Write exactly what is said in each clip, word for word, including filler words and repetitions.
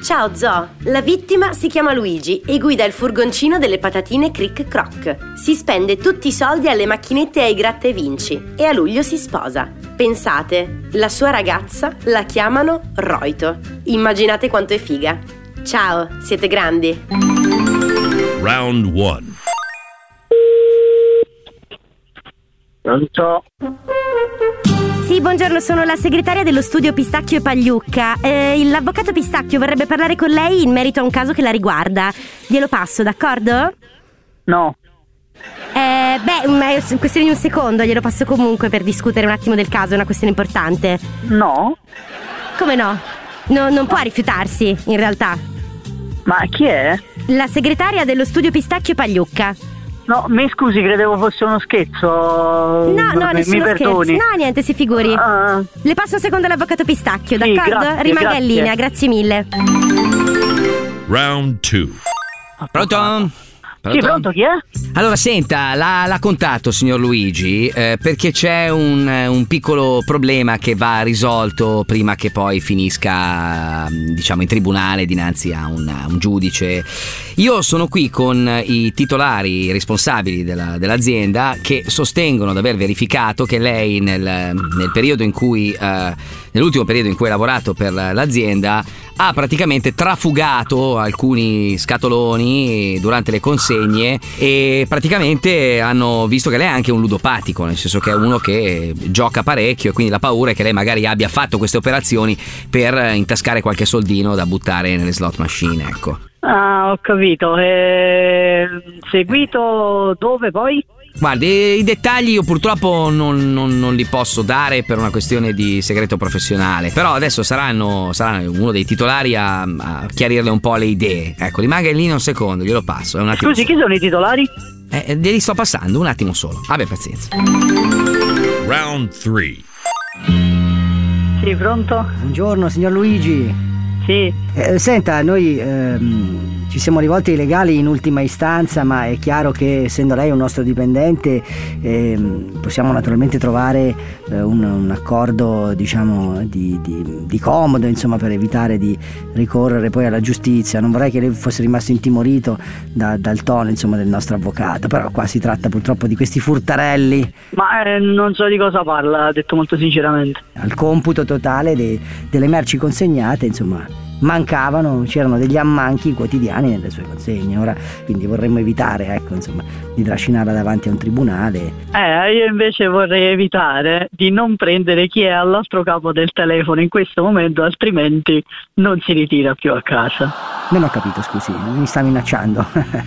Ciao Zo, la vittima si chiama Luigi e guida il furgoncino delle patatine Crick Croc. Si spende tutti i soldi alle macchinette e ai gratta e vinci e a luglio si sposa. Pensate, la sua ragazza la chiamano Roito. Immaginate quanto è figa. Ciao, siete grandi. Round one. Pronto? Sì, buongiorno, sono la segretaria dello studio Pistacchio e Pagliucca. Eh, l'avvocato Pistacchio vorrebbe parlare con lei in merito a un caso che la riguarda. Glielo passo, d'accordo? No. Eh, beh, ma è questione di un secondo, glielo passo comunque per discutere un attimo del caso, è una questione importante. No? Come no? No, non può rifiutarsi, in realtà. Ma chi è? La segretaria dello studio Pistacchio e Pagliucca. No, mi scusi, credevo fosse uno scherzo. No, no, mi, nessuno mi scherzo. perdoni. No, niente, si figuri. Uh, Le passo un secondo all'avvocato Pistacchio, sì, d'accordo? grazie, Rimanga grazie. in linea, grazie mille. Round two. Pronto? Sì, pronto, chi è? Allora, senta, la, la contatto, signor Luigi, eh, perché c'è un, un piccolo problema che va risolto prima che poi finisca, diciamo, in tribunale dinanzi a un, a un giudice. Io sono qui con i titolari responsabili della, dell'azienda che sostengono di aver verificato che lei nel, nel periodo in cui, eh, nell'ultimo periodo in cui ha lavorato per l'azienda, ha praticamente trafugato alcuni scatoloni durante le consegne e praticamente hanno visto che lei è anche un ludopatico, nel senso che è uno che gioca parecchio e quindi la paura è che lei magari abbia fatto queste operazioni per intascare qualche soldino da buttare nelle slot machine, ecco. Ah, ho capito. E... seguito dove poi? Guardi, i dettagli io purtroppo non, non, non li posso dare per una questione di segreto professionale, però adesso saranno, saranno uno dei titolari a, a chiarirle un po' le idee. Ecco, rimanga in linea un secondo, glielo passo. È un attimo Scusi, solo. chi sono i titolari? Eh, glieli sto passando, un attimo solo. Abbia pazienza. Round three. Sì, pronto? Buongiorno, signor Luigi. Sì. Eh, senta, noi ehm, ci siamo rivolti ai legali in ultima istanza, ma è chiaro che essendo lei un nostro dipendente ehm, possiamo naturalmente trovare eh, un, un accordo, diciamo, di, di, di comodo, insomma, per evitare di ricorrere poi alla giustizia. Non vorrei che lei fosse rimasto intimorito da, dal tono, insomma, del nostro avvocato, però qua si tratta purtroppo di questi furtarelli. Ma eh, non so di cosa parla, detto molto sinceramente. Al computo totale de, delle merci consegnate, insomma, mancavano, c'erano degli ammanchi quotidiani nelle sue consegne. Ora quindi vorremmo evitare, ecco, insomma, di trascinarla davanti a un tribunale. Eh, io invece vorrei evitare di non prendere chi è all'altro capo del telefono in questo momento, altrimenti non si ritira più a casa. Non ho capito, scusi, mi sta minacciando.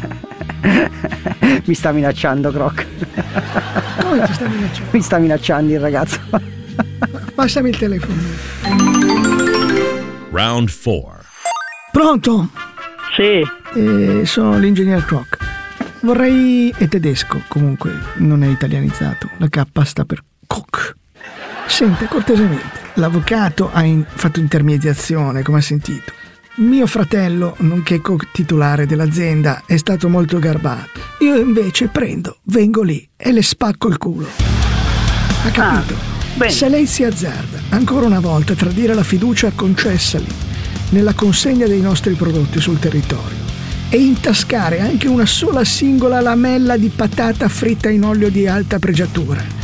Mi sta minacciando, Croc. Come ti sta minacciando? Mi sta minacciando il ragazzo. Passami il telefono. Round four. Pronto? Sì. Eh, sono l'ingegner Croc. Vorrei... è tedesco, comunque non è italianizzato. La K sta per Koch. Senta, cortesemente, l'avvocato ha in... fatto intermediazione, come ha sentito. Mio fratello, nonché co-titolare dell'azienda, è stato molto garbato. Io invece prendo, vengo lì e le spacco il culo. Ha capito? Ah, bene. Se lei si azzarda ancora una volta a tradire la fiducia concessali nella consegna dei nostri prodotti sul territorio e intascare anche una sola singola lamella di patata fritta in olio di alta pregiatura,